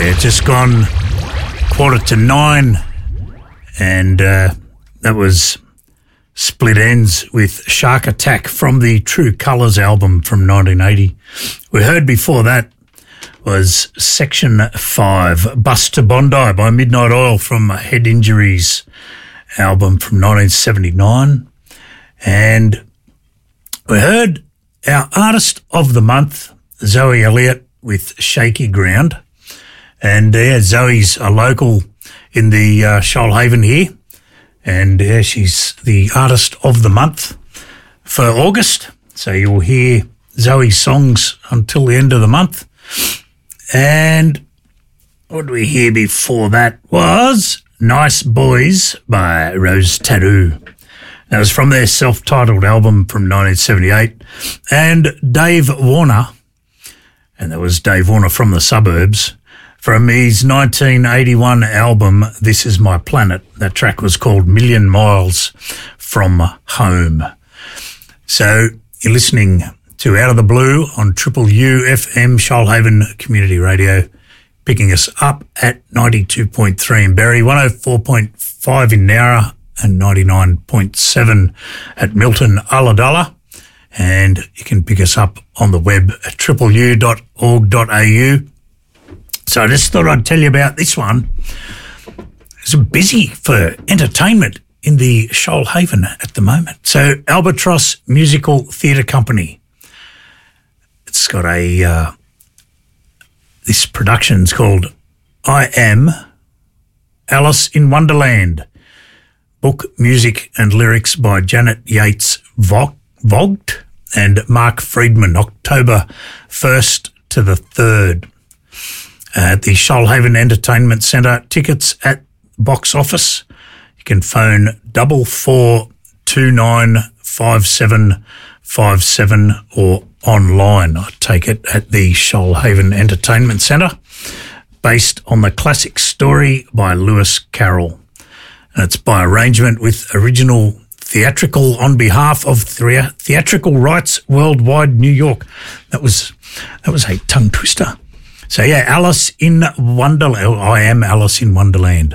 Yeah, just gone 8:45, and that was Split Ends with Shark Attack from the True Colours album from 1980. We heard before that was Section 5, Bus to Bondi by Midnight Oil from Head Injuries album from 1979. And we heard our Artist of the Month, Zoe Elliott, with Shaky Ground. And Zoe's a local in the Shoalhaven here. And she's the Artist of the Month for August. So you'll hear Zoe's songs until the end of the month. And what did we hear before that was Nice Boys by Rose Tattoo. That was from their self-titled album from 1978. And Dave Warner, and that was Dave Warner from the Suburbs, from his 1981 album, This Is My Planet. That track was called Million Miles from Home. So you're listening to Out of the Blue on Triple U FM Shoalhaven Community Radio, picking us up at 92.3 in Berry, 104.5 in Nowra, and 99.7 at Milton Ulladulla. And you can pick us up on the web at tripleu.org.au. So I just thought I'd tell you about this one. It's busy for entertainment in the Shoalhaven at the moment. So Albatross Musical Theatre Company. It's got this production's called I Am Alice in Wonderland. Book, music and lyrics by Janet Yates Vogt and Mark Friedman, October 1st to the 3rd. At the Shoalhaven Entertainment Centre, tickets at box office. You can phone 44295757 or online, I take it, at the Shoalhaven Entertainment Centre, based on the classic story by Lewis Carroll. And it's by arrangement with Original Theatrical on behalf of Theatrical Rights Worldwide, New York. That was a tongue twister. So yeah, Alice in Wonderland. I Am Alice in Wonderland.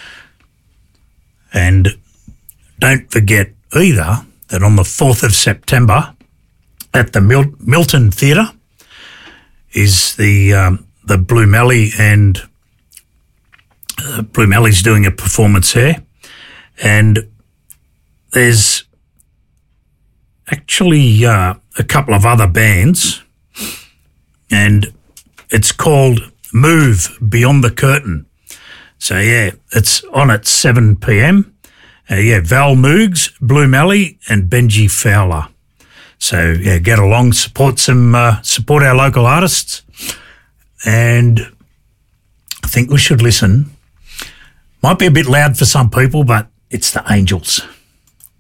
And don't forget either that on the 4th of September at the Milton Theatre is the Blue Mallee, and Blue Mallee's doing a performance there. And there's actually a couple of other bands, and it's called Move Beyond the Curtain. So, yeah, it's on at 7 p.m. Val Moogs, Blue Mallee and Benji Fowler. So, yeah, get along, support our local artists. And I think we should listen. Might be a bit loud for some people, but it's the Angels.